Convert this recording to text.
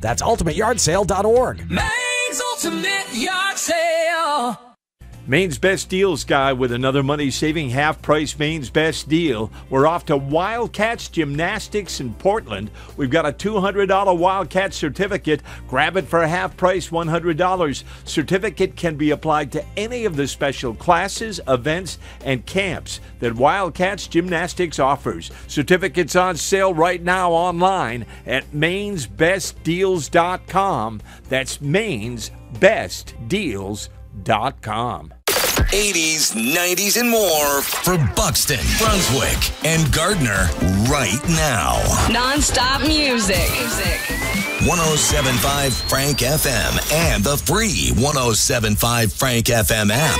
That's ultimateyardsale.org. Maine's Ultimate Yard Sale. Maine's Best Deals guy with another money-saving half-price Maine's Best Deal. We're off to Wildcats Gymnastics in Portland. We've got a $200 Wildcat certificate. Grab it for a half price, $100. Certificate can be applied to any of the special classes, events, and camps that Wildcats Gymnastics offers. Certificates on sale right now online at mainsbestdeals.com. That's mainsbestdeals.com. 80s, 90s, and more for Buxton, Brunswick, and Gardner right now. Non-stop music. 107.5 Frank FM and the free 107.5 Frank FM app.